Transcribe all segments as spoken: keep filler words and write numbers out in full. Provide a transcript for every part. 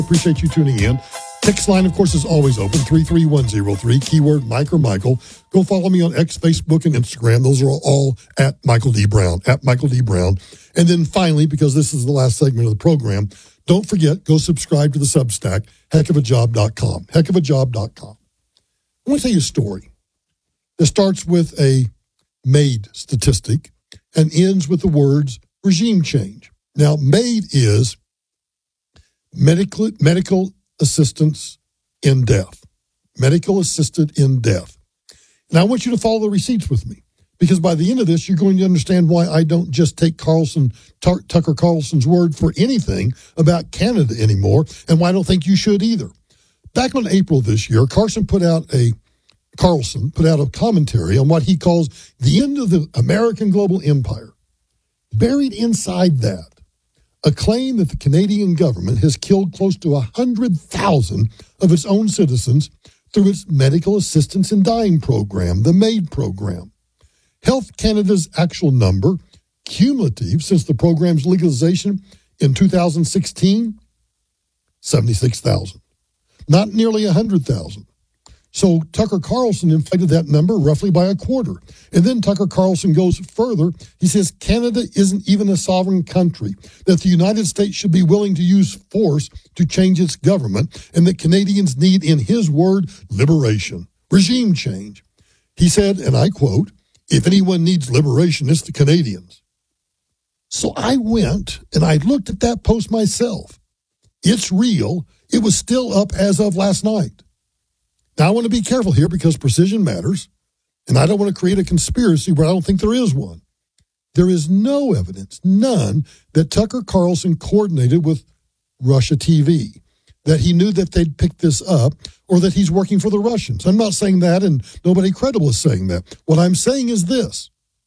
Appreciate you tuning in. Text line, of course, is always open, three three one zero three, keyword Mike or Michael. Go follow me on X, Facebook, and Instagram. Those are all at Michael D. Brown, at Michael D. Brown. And then finally, because this is the last segment of the program, don't forget, go subscribe to the Substack, heck of a job dot com, heck of a job dot com. I want to tell you a story that starts with a MAID statistic and ends with the words regime change. Now, MAID is medical, medical assistance in death, medical assisted in death. And I want you to follow the receipts with me, because by the end of this, you're going to understand why I don't just take Carlson, T- Tucker Carlson's word for anything about Canada anymore, and why I don't think you should either. Back on April of this year, Carlson put out a Carlson put out a commentary on what he calls the end of the American global empire. Buried inside that, a claim that the Canadian government has killed close to one hundred thousand of its own citizens through its medical assistance in dying program, the MAID program. Health Canada's actual number, cumulative since the program's legalization in two thousand sixteen, seventy-six thousand. Not nearly one hundred thousand. So Tucker Carlson inflated that number roughly by a quarter. And then Tucker Carlson goes further. He says Canada isn't even a sovereign country, that the United States should be willing to use force to change its government, and that Canadians need, in his word, liberation, regime change. He said, and I quote, "If anyone needs liberation, it's the Canadians." So I went and I looked at that post myself. It's real. It was still up as of last night. Now, I want to be careful here because precision matters, and I don't want to create a conspiracy where I don't think there is one. There is no evidence, none, that Tucker Carlson coordinated with Russia T V, that he knew that they'd pick this up, or that he's working for the Russians. I'm not saying that, and nobody credible is saying that. What I'm saying is this.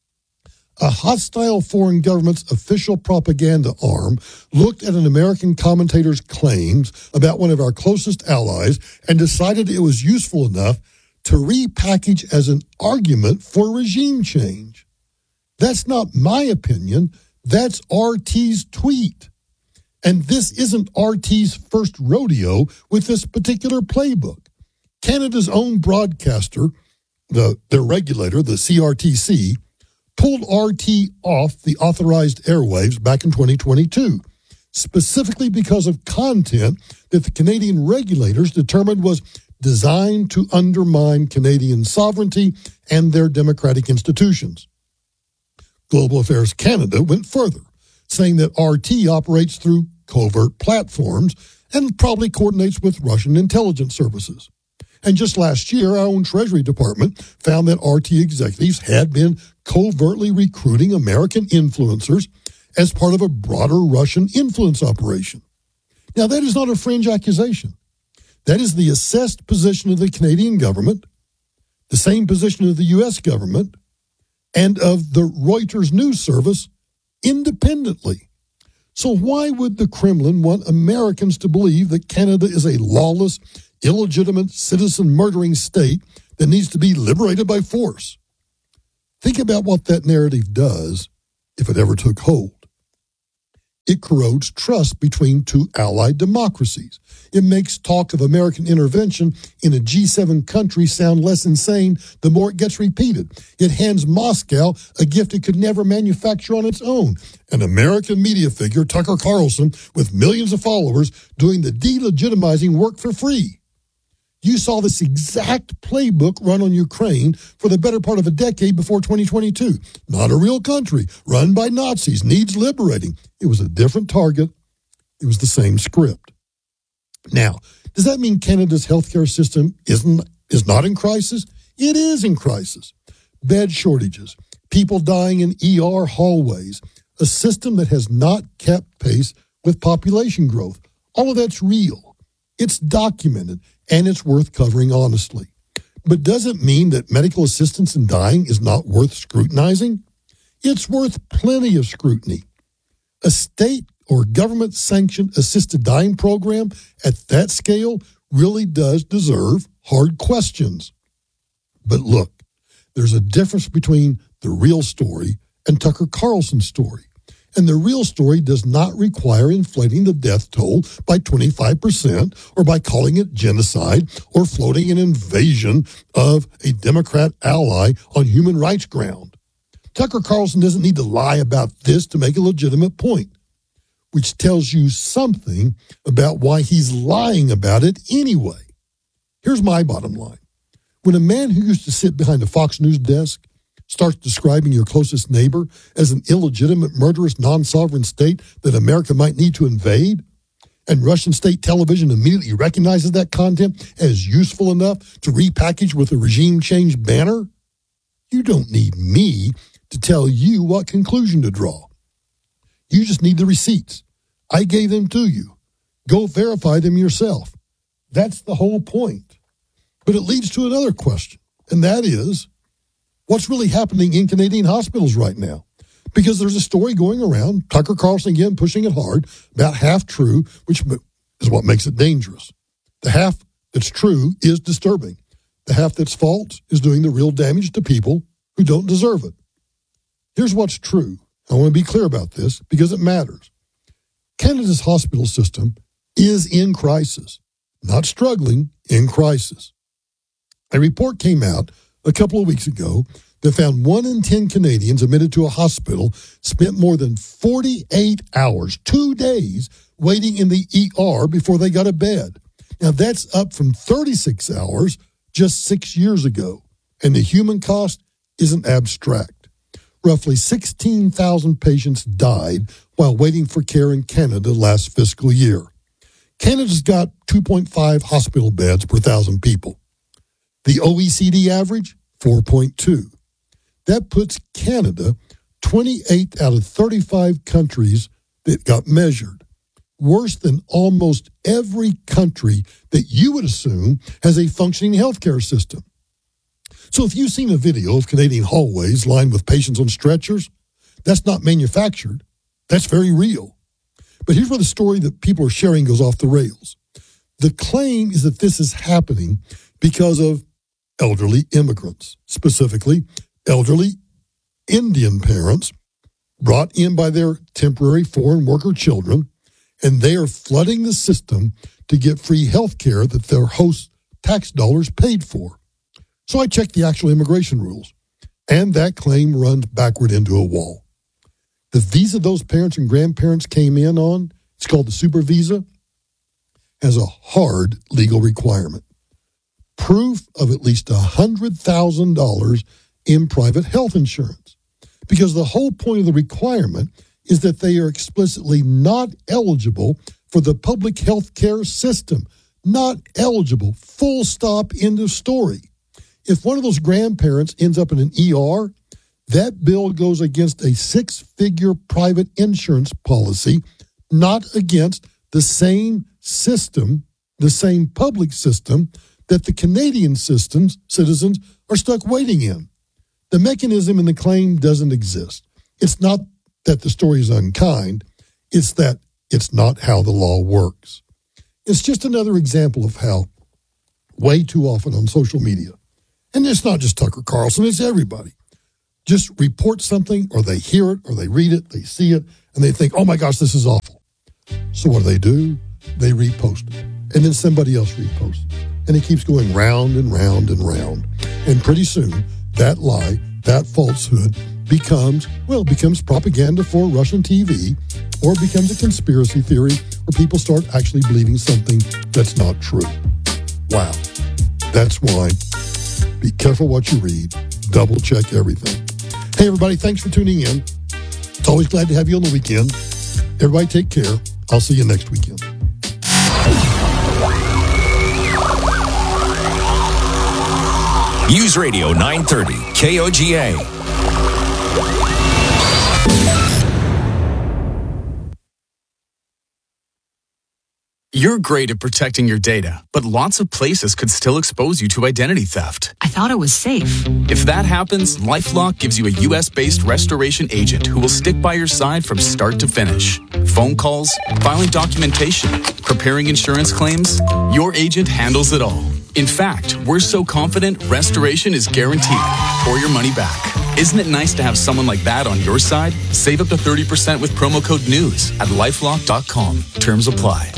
A hostile foreign government's official propaganda arm looked at an American commentator's claims about one of our closest allies and decided it was useful enough to repackage as an argument for regime change. That's not my opinion. That's R T's tweet. And this isn't R T's first rodeo with this particular playbook. Canada's own broadcaster, the, their regulator, the C R T C, pulled R T off the authorized airwaves back in twenty twenty-two, specifically because of content that the Canadian regulators determined was designed to undermine Canadian sovereignty and their democratic institutions. Global Affairs Canada went further, saying that R T operates through covert platforms and probably coordinates with Russian intelligence services. And just last year, our own Treasury Department found that R T executives had been covertly recruiting American influencers as part of a broader Russian influence operation. Now, that is not a fringe accusation. That is the assessed position of the Canadian government, the same position of the U S government, and of the Reuters news service independently. So why would the Kremlin want Americans to believe that Canada is a lawless, illegitimate, citizen-murdering state that needs to be liberated by force? Think about what that narrative does if it ever took hold. It corrodes trust between two allied democracies. It makes talk of American intervention in a G seven country sound less insane the more it gets repeated. It hands Moscow a gift it could never manufacture on its own. An American media figure, Tucker Carlson, with millions of followers, doing the delegitimizing work for free. You saw this exact playbook run on Ukraine for the better part of a decade before twenty twenty-two. Not a real country, run by Nazis, needs liberating. It was a different target. It was the same script. Now, does that mean Canada's healthcare system isn't is not in crisis? It is in crisis. Bed shortages, people dying in E R hallways, a system that has not kept pace with population growth. All of that's real. It's documented, and it's worth covering honestly. But does it mean that medical assistance in dying is not worth scrutinizing? It's worth plenty of scrutiny. A state or government-sanctioned assisted dying program at that scale really does deserve hard questions. But look, there's a difference between the real story and Tucker Carlson's story. And the real story does not require inflating the death toll by twenty-five percent or by calling it genocide or floating an invasion of a Democrat ally on human rights ground. Tucker Carlson doesn't need to lie about this to make a legitimate point, which tells you something about why he's lying about it anyway. Here's my bottom line. When a man who used to sit behind a Fox News desk starts describing your closest neighbor as an illegitimate, murderous, non-sovereign state that America might need to invade, and Russian state television immediately recognizes that content as useful enough to repackage with a regime change banner, you don't need me to tell you what conclusion to draw. You just need the receipts. I gave them to you. Go verify them yourself. That's the whole point. But it leads to another question, and that is, what's really happening in Canadian hospitals right now? Because there's a story going around, Tucker Carlson again pushing it hard, about half true, which is what makes it dangerous. The half that's true is disturbing. The half that's false is doing the real damage to people who don't deserve it. Here's what's true. I want to be clear about this because it matters. Canada's hospital system is in crisis, not struggling, in crisis. A report came out a couple of weeks ago that found one in ten Canadians admitted to a hospital spent more than forty-eight hours, two days, waiting in the E R before they got a bed. Now, that's up from thirty-six hours just six years ago, and the human cost isn't abstract. Roughly sixteen thousand patients died while waiting for care in Canada last fiscal year. Canada's got two point five hospital beds per thousand people. The O E C D average, four point two. That puts Canada twenty-eighth out of thirty-five countries that got measured. Worse than almost every country that you would assume has a functioning healthcare system. So if you've seen a video of Canadian hallways lined with patients on stretchers, that's not manufactured. That's very real. But here's where the story that people are sharing goes off the rails. The claim is that this is happening because of elderly immigrants, specifically elderly Indian parents brought in by their temporary foreign worker children, and they are flooding the system to get free health care that their host tax dollars paid for. So I checked the actual immigration rules, and that claim runs backward into a wall. The visa those parents and grandparents came in on, it's called the super visa, has a hard legal requirement. Proof of at least one hundred thousand dollars in private health insurance. Because the whole point of the requirement is that they are explicitly not eligible for the public health care system. Not eligible. Full stop, end of story. If one of those grandparents ends up in an E R, that bill goes against a six-figure private insurance policy, not against the same system, the same public system that the Canadian systems, citizens are stuck waiting in. The mechanism in the claim doesn't exist. It's not that the story is unkind. It's that it's not how the law works. It's just another example of how way too often on social media, and it's not just Tucker Carlson, it's everybody, just report something or they hear it or they read it, they see it, and they think, oh my gosh, this is awful. So what do they do? They repost it. And then somebody else reposts it. And it keeps going round and round and round. And pretty soon, that lie, that falsehood becomes, well, becomes propaganda for Russian T V, or becomes a conspiracy theory where people start actually believing something that's not true. Wow. That's why be careful what you read. Double check everything. Hey, everybody, thanks for tuning in. It's always glad to have you on the weekend. Everybody take care. I'll see you next weekend. News Radio nine thirty, K O G A. You're great at protecting your data, but lots of places could still expose you to identity theft. I thought it was safe. If that happens, LifeLock gives you a U S-based restoration agent who will stick by your side from start to finish. Phone calls, filing documentation, preparing insurance claims, your agent handles it all. In fact, we're so confident restoration is guaranteed or your money back. Isn't it nice to have someone like that on your side? Save up to thirty percent with promo code NEWS at lifelock dot com. Terms apply.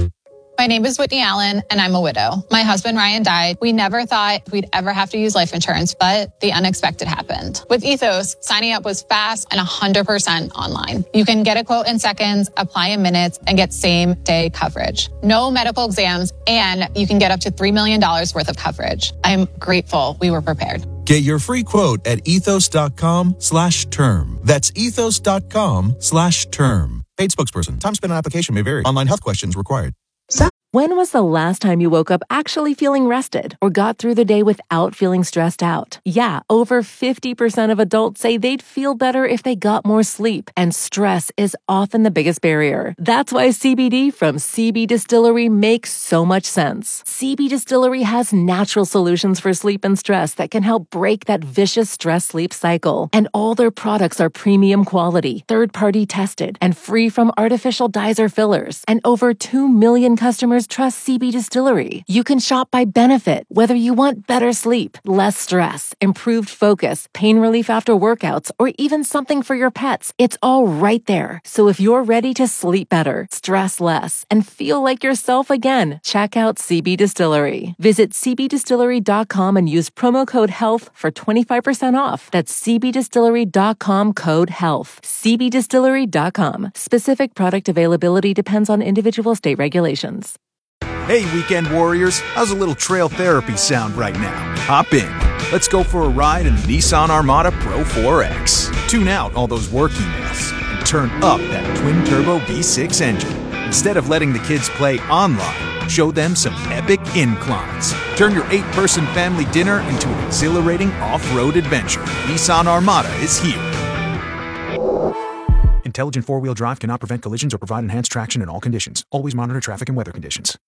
My name is Whitney Allen, and I'm a widow. My husband, Ryan, died. We never thought we'd ever have to use life insurance, but the unexpected happened. With Ethos, signing up was fast and one hundred percent online. You can get a quote in seconds, apply in minutes, and get same-day coverage. No medical exams, and you can get up to three million dollars worth of coverage. I'm grateful we were prepared. Get your free quote at ethos.com slash term. That's ethos.com slash term. Paid spokesperson. Time spent on application may vary. Online health questions required. When was the last time you woke up actually feeling rested or got through the day without feeling stressed out? Yeah, over fifty percent of adults say they'd feel better if they got more sleep, and stress is often the biggest barrier. That's why C B D from C B Distillery makes so much sense. C B Distillery has natural solutions for sleep and stress that can help break that vicious stress-sleep cycle. And all their products are premium quality, third-party tested, and free from artificial dyes or fillers. And over two million customers trust C B Distillery. You can shop by benefit, whether you want better sleep, less stress, improved focus, pain relief after workouts, or even something for your pets. It's all right there. So if you're ready to sleep better, stress less, and feel like yourself again, check out C B Distillery. Visit c b distillery dot com and use promo code HEALTH for twenty-five percent off. That's c b distillery dot com code HEALTH. c b distillery dot com. Specific product availability depends on individual state regulations. Hey, weekend warriors, how's a little trail therapy sound right now? Hop in. Let's go for a ride in the Nissan Armada Pro four X. Tune out all those work emails and turn up that twin-turbo V six engine. Instead of letting the kids play online, show them some epic inclines. Turn your eight-person family dinner into an exhilarating off-road adventure. Nissan Armada is here. Intelligent four-wheel drive cannot prevent collisions or provide enhanced traction in all conditions. Always monitor traffic and weather conditions.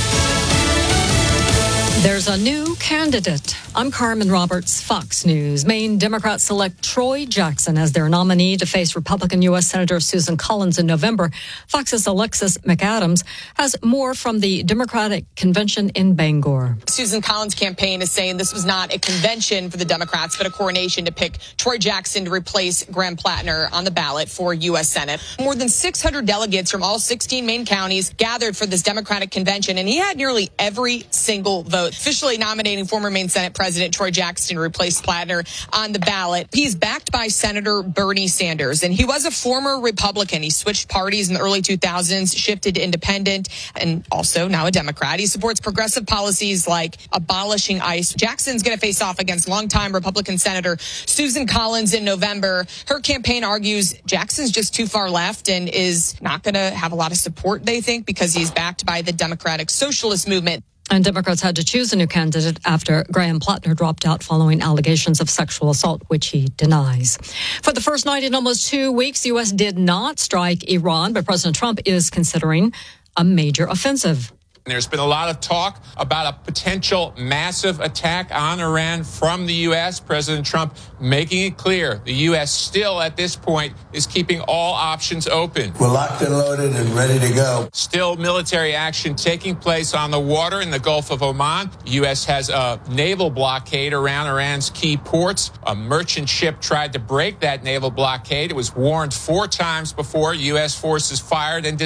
There's a new candidate. I'm Carmen Roberts, Fox News. Maine Democrats select Troy Jackson as their nominee to face Republican U S Senator Susan Collins in November. Fox's Alexis McAdams has more from the Democratic convention in Bangor. Susan Collins' campaign is saying this was not a convention for the Democrats, but a coronation to pick Troy Jackson to replace Graham Plattner on the ballot for U S Senate. More than six hundred delegates from all sixteen Maine counties gathered for this Democratic convention, and he had nearly every single vote, officially nominating former Maine Senate President Troy Jackson to replace Plattner on the ballot. He's backed by Senator Bernie Sanders, and he was a former Republican. He switched parties in the early two thousands, shifted to independent, and also now a Democrat. He supports progressive policies like abolishing ICE. Jackson's going to face off against longtime Republican Senator Susan Collins in November. Her campaign argues Jackson's just too far left and is not going to have a lot of support, they think, because he's backed by the Democratic Socialist movement. And Democrats had to choose a new candidate after Graham Plattner dropped out following allegations of sexual assault, which he denies. For the first night in almost two weeks, the U S did not strike Iran, but President Trump is considering a major offensive. There's been a lot of talk about a potential massive attack on Iran from the U S. President Trump making it clear the U S still at this point is keeping all options open. We're locked and loaded and ready to go. Still military action taking place on the water in the Gulf of Oman. The U S has a naval blockade around Iran's key ports. A merchant ship tried to break that naval blockade. It was warned four times before U S forces fired and